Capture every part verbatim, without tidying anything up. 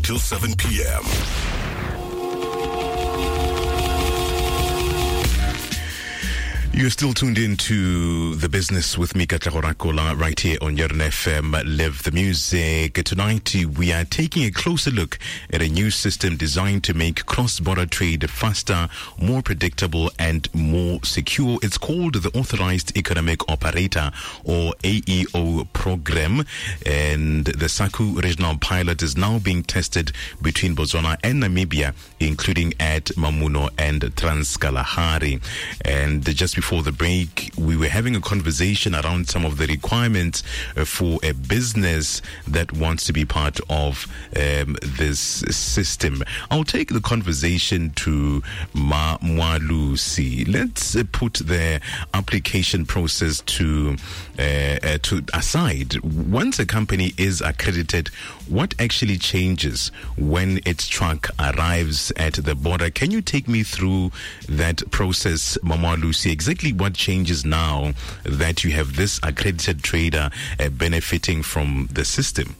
until seven p.m. You're still tuned in to The Business with me, Katlego Rakola, right here on Yarn F M, Live the Music. Tonight, we are taking a closer look at a new system designed to make cross-border trade faster, more predictable, and more secure. It's called the Authorized Economic Operator, or A E O program, and the SACU regional pilot is now being tested between Botswana and Namibia, including at Mamuno and Transkalahari. And just before the break, we were having a conversation around some of the requirements uh, for a business that wants to be part of um, this system. I'll take the conversation to Ma Mwalusi. Let's uh, put the application process to uh, uh, to aside. Once a company is accredited, what actually changes when its truck arrives at the border? Can you take me through that process, Ma Mwalusi? Exactly what changes now that you have this accredited trader uh, benefiting from the system?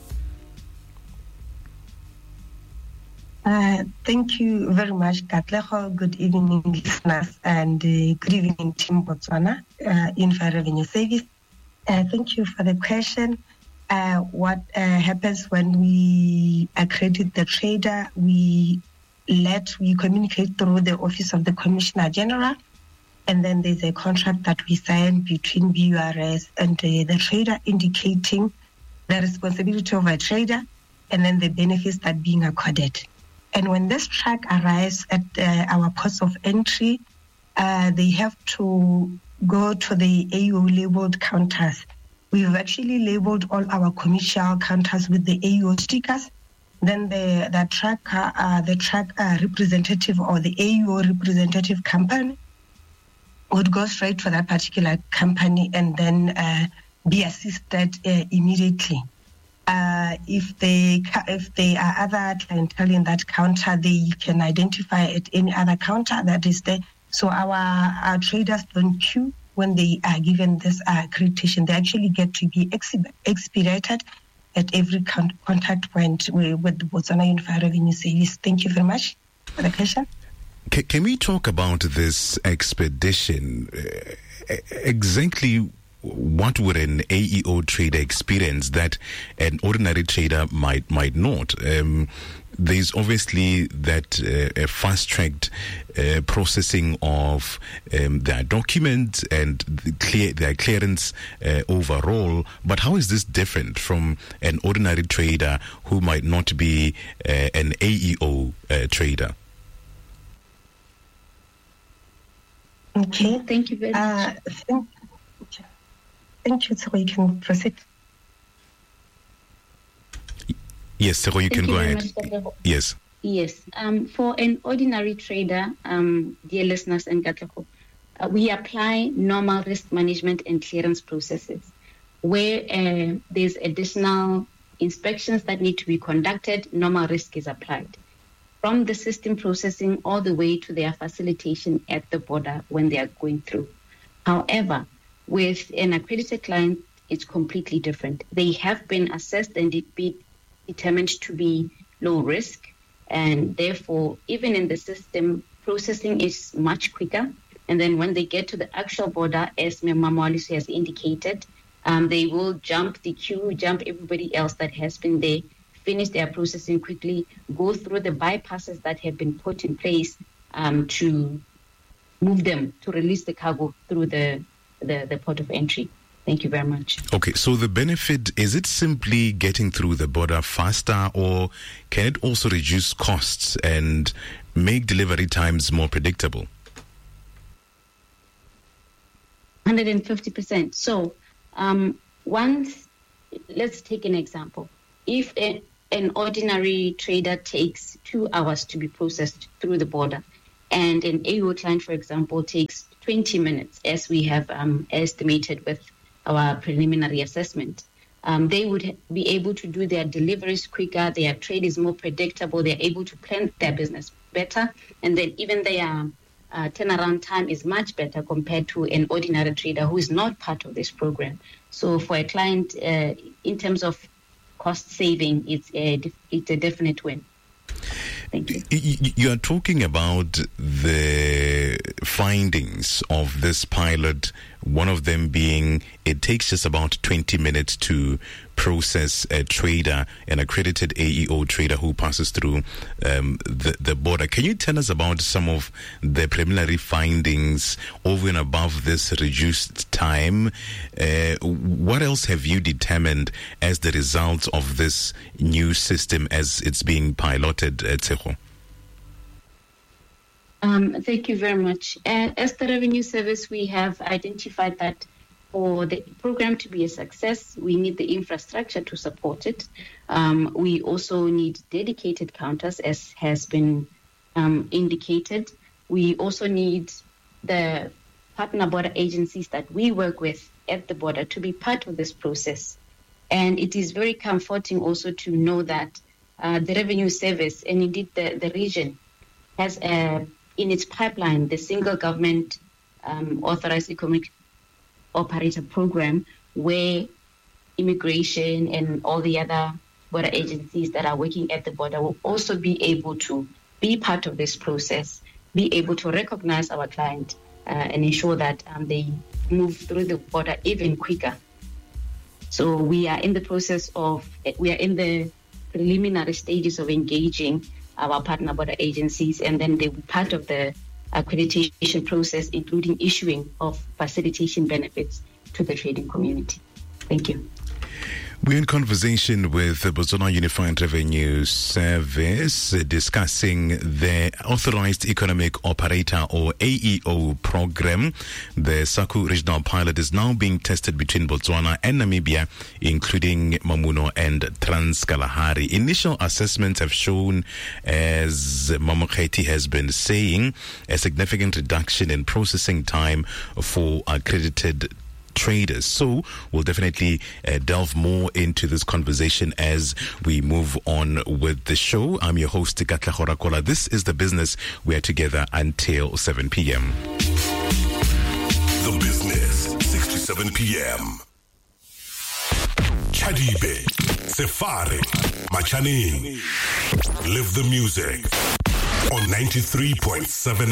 Uh, thank you very much, Katlego. Good evening, listeners, and uh, good evening, Team Botswana, uh, Info Revenue Service. Uh, thank you for the question. Uh, what uh, happens when we accredit the trader? We let we communicate through the Office of the Commissioner General, and then there's a contract that we sign between B U R S and uh, the trader, indicating the responsibility of a trader and then the benefits that are being accorded. And when this truck arrives at uh, our ports of entry, uh, they have to go to the A E O labeled counters. We've actually labeled all our commercial counters with the A E O stickers. Then the the truck uh, the truck uh, representative or the A E O representative company would go straight to that particular company and then uh, be assisted uh, immediately. Uh, if they if there are other clientele in that counter, they can identify at any other counter that is there. So our, our traders don't queue when they are given this uh, accreditation. They actually get to be expedited at every con- contact point with, with the Botswana Unified Revenue Service. Thank you very much for the question. Can, can we talk about this expedition? Uh, exactly what would an A E O trader experience that an ordinary trader might might not? Um, there's obviously that uh, fast-tracked uh, processing of um, their documents and the clear, their clearance uh, overall. But how is this different from an ordinary trader who might not be uh, an A E O uh, trader? Okay, thank you very much. Uh, thank, thank you, so you can proceed. Yes, so you can thank go you ahead. Much, yes. Yes. Um, for an ordinary trader, um, dear listeners and Katlego, uh, we apply normal risk management and clearance processes where uh, there's additional inspections that need to be conducted. Normal risk is applied from the system processing all the way to their facilitation at the border when they are going through. However, with an accredited client, it's completely different. They have been assessed and be determined to be low risk, and therefore, even in the system, processing is much quicker. And then when they get to the actual border, as Ma Mwalusi has indicated, um, they will jump the queue, jump everybody else that has been there, finish their processing quickly, go through the bypasses that have been put in place um, to move them, to release the cargo through the, the, the port of entry. Thank you very much. Okay, so the benefit, is it simply getting through the border faster, or can it also reduce costs and make delivery times more predictable? one hundred fifty percent. So um, once, let's take an example. If a, an ordinary trader takes two hours to be processed through the border, and an A E O client, for example, takes twenty minutes, as we have um, estimated with our preliminary assessment, um, they would be able to do their deliveries quicker, their trade is more predictable, they're able to plan their business better, and then even their uh, turnaround time is much better compared to an ordinary trader who is not part of this program. So for a client, uh, in terms of cost saving, it's a, it's a definite win. Thank you. You are talking about the findings of this pilot, one of them being it takes just about twenty minutes to process a trader, an accredited A E O trader who passes through um, the, the border. Can you tell us about some of the preliminary findings over and above this reduced time? Uh, what else have you determined as the result of this new system as it's being piloted at Tshego? Um, thank you very much. Uh, as the Revenue Service, we have identified that for the program to be a success, we need the infrastructure to support it. Um, we also need dedicated counters, as has been um, indicated. We also need the partner border agencies that we work with at the border to be part of this process. And it is very comforting also to know that uh, the Revenue Service, and indeed the, the region, has a in its pipeline, the single government um, authorized economic operator program, where immigration and all the other border agencies that are working at the border will also be able to be part of this process, be able to recognize our client uh, and ensure that um, they move through the border even quicker. So we are in the process of, we are in the preliminary stages of engaging our partner border agencies, and then they will be part of the accreditation process, including issuing of facilitation benefits to the trading community. Thank you. We're in conversation with the Botswana Unified Revenue Service discussing the Authorized Economic Operator or A E O program. The Saku regional pilot is now being tested between Botswana and Namibia, including Mamuno and Trans-Kalahari. Initial assessments have shown, as Mamoketi has been saying, a significant reduction in processing time for accredited traders. So we'll definitely uh, delve more into this conversation as we move on with the show. I'm your host, Katlego Rakola. This is The Business. We are together until seven p.m. The Business, six to seven p.m. Chadibe, Sefari, Machaneng. Live the music on ninety-three point seven